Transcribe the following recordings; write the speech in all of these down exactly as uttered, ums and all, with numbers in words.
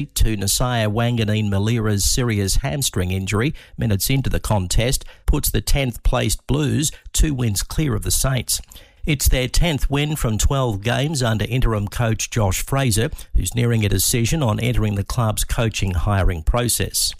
to Nasiah Wanganeen Malira's serious hamstring injury minutes into the contest puts the tenth placed Blues two wins clear of the Saints. It's their tenth win from twelve games under interim coach Josh Fraser, who's nearing a decision on entering the club's coaching hiring process.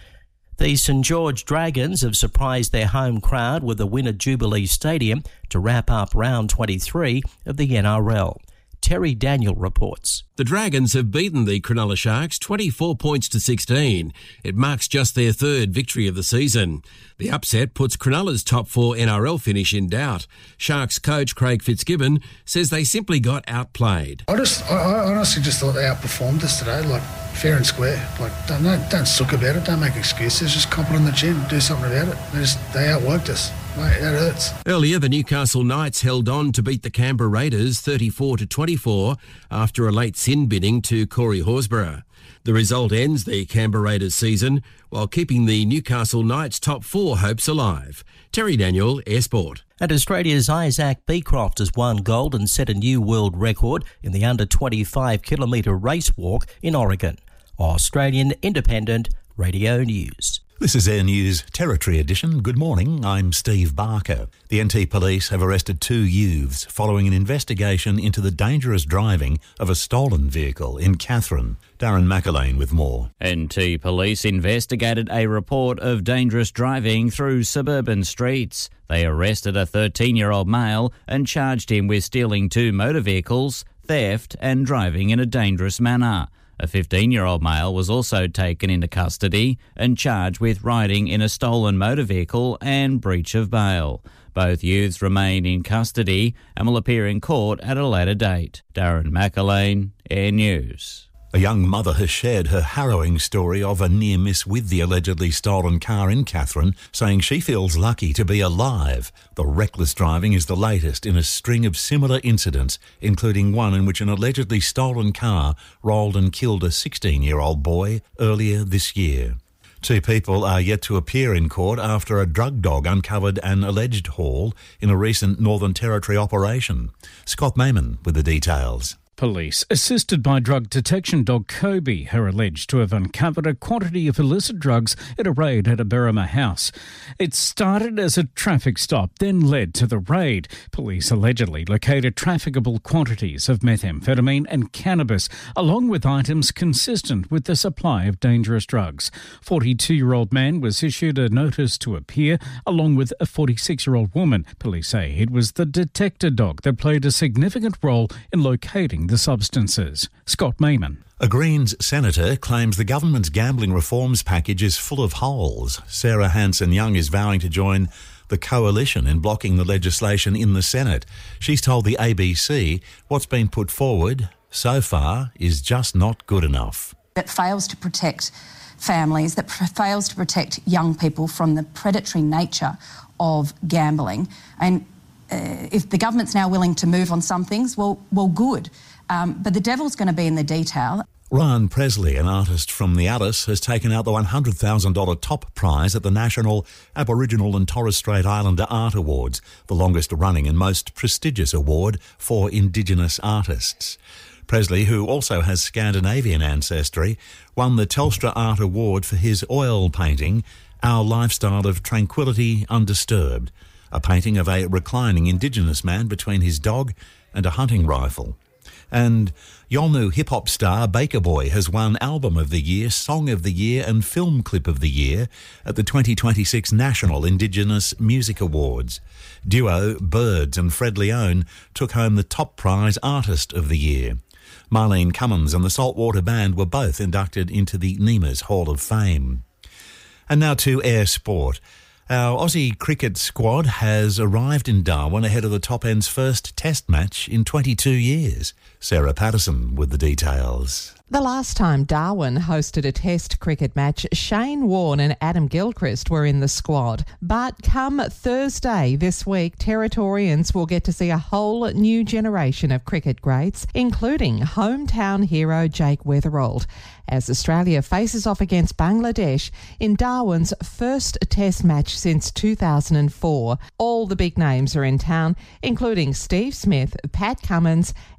The St George Dragons have surprised their home crowd with a win at Jubilee Stadium to wrap up round twenty-three of the N R L. Terry Daniel reports. The Dragons have beaten the Cronulla Sharks twenty-four points to sixteen. It marks just their third victory of the season. The upset puts Cronulla's top four N R L finish in doubt. Sharks coach Craig Fitzgibbon says they simply got outplayed. I just, I, I honestly just thought they outperformed us today, like fair and square. Like don't, don't, don't suck about it, don't make excuses, just cop it on the chin, do something about it. They just, they outworked us. Mate, that hurts. Earlier, the Newcastle Knights held on to beat the Canberra Raiders thirty-four to twenty-four after a late sin binning to Corey Horsburgh. The result ends the Canberra Raiders season while keeping the Newcastle Knights top four hopes alive. Terry Daniel, Air Sport. And Australia's Isaac Beecroft has won gold and set a new world record in the under twenty-five kilometre race walk in Oregon. Australian Independent Radio News. This is Air News Territory Edition. Good morning, I'm Steve Barker. The N T Police have arrested two youths following an investigation into the dangerous driving of a stolen vehicle in Katherine. Darren McAlane with more. N T Police investigated a report of dangerous driving through suburban streets. They arrested a thirteen-year-old male and charged him with stealing two motor vehicles, theft and driving in a dangerous manner. A fifteen-year-old male was also taken into custody and charged with riding in a stolen motor vehicle and breach of bail. Both youths remain in custody and will appear in court at a later date. Darren McAlane, Air News. A young mother has shared her harrowing story of a near miss with the allegedly stolen car in Katherine, saying she feels lucky to be alive. The reckless driving is the latest in a string of similar incidents, including one in which an allegedly stolen car rolled and killed a sixteen-year-old boy earlier this year. Two people are yet to appear in court after a drug dog uncovered an alleged haul in a recent Northern Territory operation. Scott Mayman with the details. Police, assisted by drug detection dog Kobe, are alleged to have uncovered a quantity of illicit drugs at a raid at a Berrima house. It started as a traffic stop, then led to the raid. Police allegedly located trafficable quantities of methamphetamine and cannabis, along with items consistent with the supply of dangerous drugs. forty-two-year-old man was issued a notice to appear, along with a forty-six-year-old woman. Police say it was the detector dog that played a significant role in locating the substances. Scott Mayman. A Greens senator claims the government's gambling reforms package is full of holes. Sarah Hanson-Young is vowing to join the coalition in blocking the legislation in the Senate. She's told the A B C what's been put forward so far is just not good enough. It fails to protect families, that pr- fails to protect young people from the predatory nature of gambling. And uh, if the government's now willing to move on some things, well, well, good. Um, but the devil's going to be in the detail. Ryan Presley, an artist from the Alice, has taken out the one hundred thousand dollars top prize at the National Aboriginal and Torres Strait Islander Art Awards, the longest-running and most prestigious award for Indigenous artists. Presley, who also has Scandinavian ancestry, won the Telstra Art Award for his oil painting, Our Lifestyle of Tranquility Undisturbed, a painting of a reclining Indigenous man between his dog and a hunting rifle. And Yolngu hip-hop star Baker Boy has won Album of the Year, Song of the Year and Film Clip of the Year at the twenty twenty-six National Indigenous Music Awards. Duo Birds and Fred Leone took home the top prize Artist of the Year. Marlene Cummins and the Saltwater Band were both inducted into the Nemas Hall of Fame. And now to Air Sport. Our Aussie cricket squad has arrived in Darwin ahead of the Top End's first test match in twenty-two years. Sarah Patterson with the details. The last time Darwin hosted a test cricket match, Shane Warne and Adam Gilchrist were in the squad. But come Thursday this week, Territorians will get to see a whole new generation of cricket greats, including hometown hero Jake Weatherald, as Australia faces off against Bangladesh in Darwin's first test match since two thousand four. All the big names are in town, including Steve Smith, Pat Cummins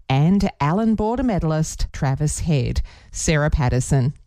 and Allan Border medalist Travis Head. Sarah Patterson.